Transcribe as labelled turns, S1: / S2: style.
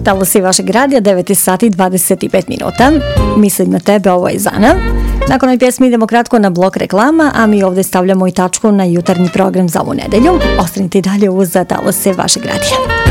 S1: Talasi vašeg radija, 9 sati i 25 minuta. Mislim na tebe, ovo je Zana. Nakon ovoj pjesmi idemo kratko na blok reklama, a mi ovdje stavljamo i tačku na jutarnji program za ovu nedelju. Ostanite dalje uz Talase vašeg radija.